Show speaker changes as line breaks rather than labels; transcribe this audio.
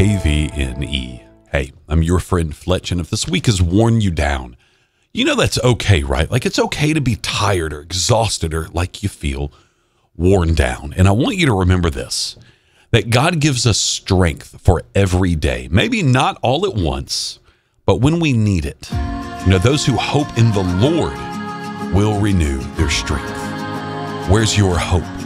KVNE. Hey, I'm your friend Fletch, and if this week has worn you down, you know that's okay, right? Like, it's okay to be tired or exhausted or like you feel worn down. And I want you to remember this, that God gives us strength for every day. Maybe not all at once, but when we need it. You know, those who hope in the Lord will renew their strength. Where's your hope?